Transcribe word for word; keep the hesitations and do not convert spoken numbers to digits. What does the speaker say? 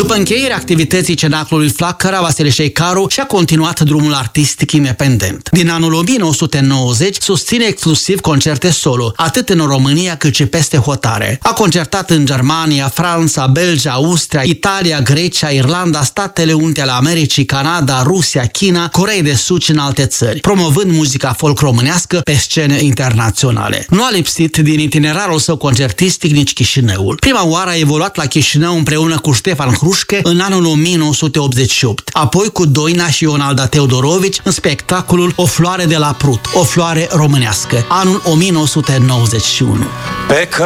După încheierea activității Cenaclului Flacăra, Vasile Șeicaru și-a continuat drumul artistic independent. Din anul o mie nouă sute nouăzeci susține exclusiv concerte solo, atât în România cât și peste hotare. A concertat în Germania, Franța, Belgia, Austria, Italia, Grecia, Irlanda, Statele Unite ale Americii, Canada, Rusia, China, Coreea de Sud și în alte țări, promovând muzica folk românească pe scene internaționale. Nu a lipsit din itinerarul său concertistic nici Chișinăul. Prima oară a evoluat la Chișinău împreună cu Ștefan Hrușcă în anul o mie nouă sute optzeci și opt, apoi cu Doina și Ionalda Teodorovici în spectacolul O floare de la Prut, o floare românească, anul o mie nouă sute nouăzeci și unu. Pe